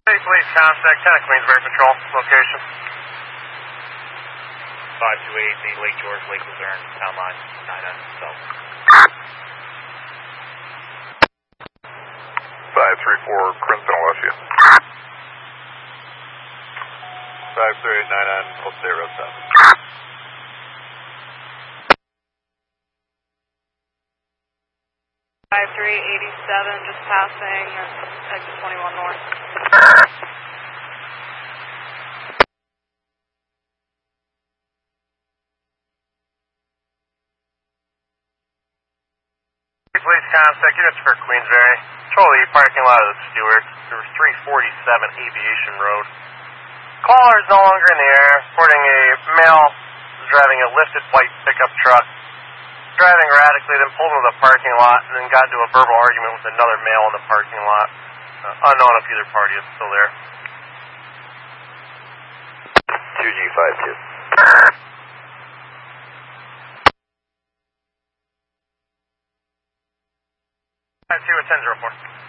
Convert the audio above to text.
Hey, police contact 10 at Queensbury Patrol, location. 528, Lake George, Lake Luzerne, town line, 9N, south. 534, Crimson Alessia. 538, 9N, Old State Road 7. Five 387, just passing exit 21 north. Police contact, units for Queensbury. Control the parking lot of the Stewart. There was 347 Aviation Road. Caller is no longer in the air, reporting a male driving a lifted white pickup truck, driving erratically, then pulled into the parking lot, and then got into a verbal argument with another male in the parking lot. Unknown if either party is still there. 2G52. 52 at 1004.